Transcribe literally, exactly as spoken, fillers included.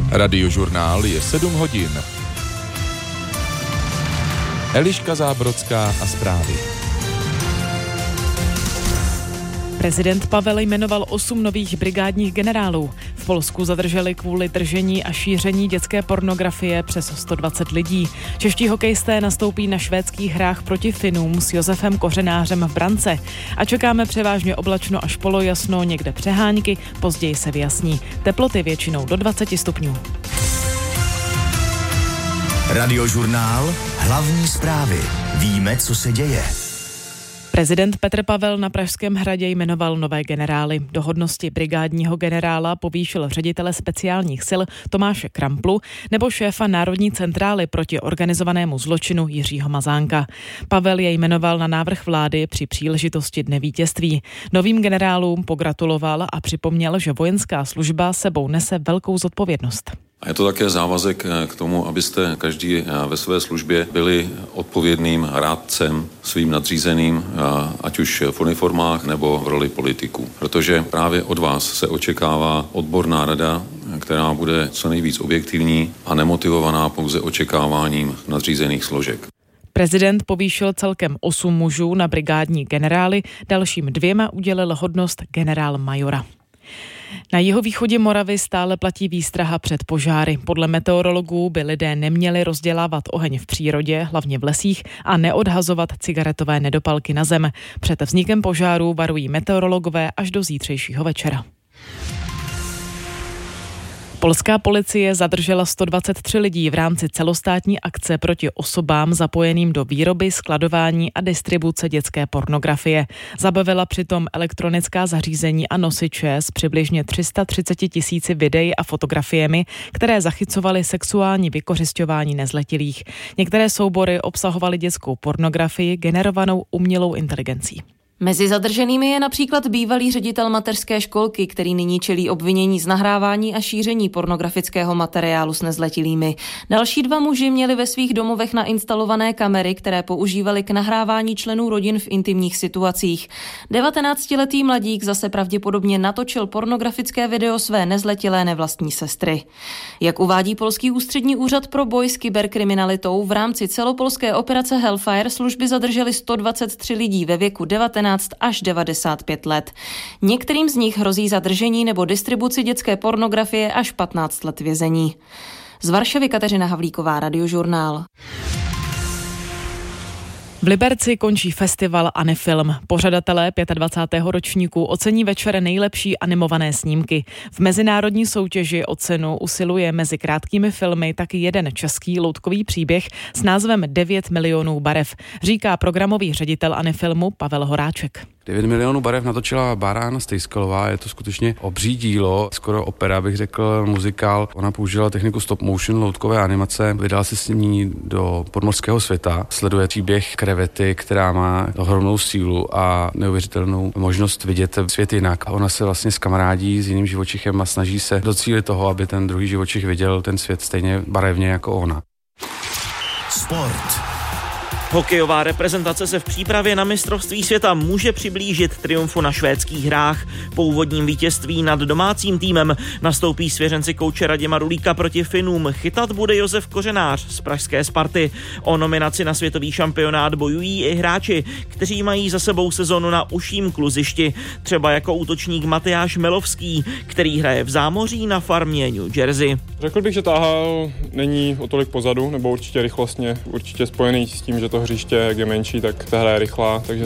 Radiožurnál je sedm hodin. Eliška Zábrodská a zprávy. Prezident Pavel jmenoval osm nových brigádních generálů. V Polsku zadrželi kvůli držení a šíření dětské pornografie přes sto dvacet lidí. Čeští hokejisté nastoupí na švédských hrách proti Finům s Josefem Kořenářem v brance. A čekáme převážně oblačno až polojasno, někde přehánky, později se vyjasní. Teploty většinou do dvacet stupňů. Radiožurnál, hlavní zprávy. Víme, co se děje. Prezident Petr Pavel na Pražském hradě jmenoval nové generály. Do hodnosti brigádního generála povýšil ředitele speciálních sil Tomáše Kramplu nebo šéfa Národní centrály proti organizovanému zločinu Jiřího Mazánka. Pavel je jmenoval na návrh vlády při příležitosti Dne vítězství. Novým generálům pogratuloval a připomněl, že vojenská služba sebou nese velkou zodpovědnost. A je to také závazek k tomu, abyste každý ve své službě byli odpovědným rádcem svým nadřízeným, ať už v uniformách nebo v roli politiků. Protože právě od vás se očekává odborná rada, která bude co nejvíc objektivní a nemotivovaná pouze očekáváním nadřízených složek. Prezident povýšil celkem osm mužů na brigádní generály, dalším dvěma udělil hodnost generál majora. Na jihovýchodě Moravy stále platí výstraha před požáry. Podle meteorologů by lidé neměli rozdělávat oheň v přírodě, hlavně v lesích, a neodhazovat cigaretové nedopalky na zem. Před vznikem požáru varují meteorologové až do zítřejšího večera. Polská policie zadržela sto dvacet tři lidí v rámci celostátní akce proti osobám zapojeným do výroby, skladování a distribuce dětské pornografie. Zabavila přitom elektronická zařízení a nosiče s přibližně tři sta třicet tisíci videí a fotografiemi, které zachycovaly sexuální vykořisťování nezletilých. Některé soubory obsahovaly dětskou pornografii generovanou umělou inteligencí. Mezi zadrženými je například bývalý ředitel mateřské školky, který nyní čelí obvinění z nahrávání a šíření pornografického materiálu s nezletilými. Další dva muži měli ve svých domovech nainstalované kamery, které používali k nahrávání členů rodin v intimních situacích. devatenáctiletý mladík zase pravděpodobně natočil pornografické video své nezletilé nevlastní sestry. Jak uvádí polský ústřední úřad pro boj s kyberkriminalitou, v rámci celopolské operace Hellfire služby zadržely sto dvacet tři lidí ve věku devatenáct až devadesát pět let. Některým z nich hrozí zadržení nebo distribuci dětské pornografie až patnáct let vězení. Z Varšavy Kateřina Havlíková, Radiožurnál. V Liberci končí festival Anifilm. Pořadatelé dvacátého pátého ročníku ocení večer nejlepší animované snímky. V mezinárodní soutěži o cenu usiluje mezi krátkými filmy taky jeden český loutkový příběh s názvem devět milionů barev, říká programový ředitel Anifilmu Pavel Horáček. devět milionů barev natočila Bára Stejskalová, je to skutečně obří dílo, skoro opera, bych řekl, muzikál. Ona použila techniku stop motion, loutkové animace, vydala se s ní do podmořského světa, sleduje příběh krevety, která má ohromnou sílu a neuvěřitelnou možnost vidět svět jinak. Ona se vlastně skamarádí s jiným živočichem a snaží se docílit toho, aby ten druhý živočich viděl ten svět stejně barevně jako ona. Sport. Hokejová reprezentace se v přípravě na mistrovství světa může přiblížit triumfu na švédských hrách. Po úvodním vítězství nad domácím týmem nastoupí svěřenci kouče Radima Rulíka proti Finům. Chytat bude Josef Kořenář z pražské Sparty. O nominaci na světový šampionát bojují i hráči, kteří mají za sebou sezonu na užším kluzišti. Třeba jako útočník Matyáš Melovský, který hraje v Zámoří na farmě New Jersey. Řekl bych, že Táhal není o tolik pozadu, nebo určitě rychlostně, určitě spojený s tím, že to hřiště, jak je menší, tak ta hra je rychlá, takže